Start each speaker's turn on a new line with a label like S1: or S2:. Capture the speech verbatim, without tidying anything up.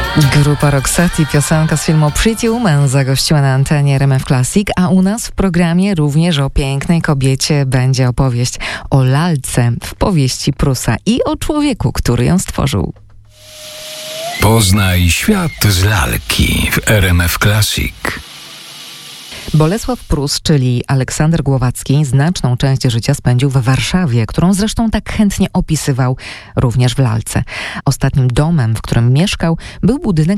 S1: Grupa Roxette i piosenka z filmu Pretty Woman zagościła na antenie R M F Classic, a u nas w programie również o pięknej kobiecie będzie opowieść o lalce w powieści Prusa i o człowieku, który ją stworzył.
S2: Poznaj świat z lalki w R M F Classic.
S1: Bolesław Prus, czyli Aleksander Głowacki, znaczną część życia spędził w Warszawie, którą zresztą tak chętnie opisywał również w lalce. Ostatnim domem, w którym mieszkał, był budynek